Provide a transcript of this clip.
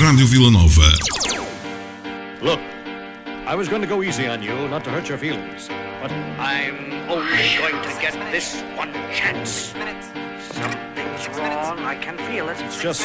Rádio Vila Nova. Look, I was going to go easy on you, not to hurt your feelings, but I'm only going to get this one chance. Something's wrong. I can feel it. It's just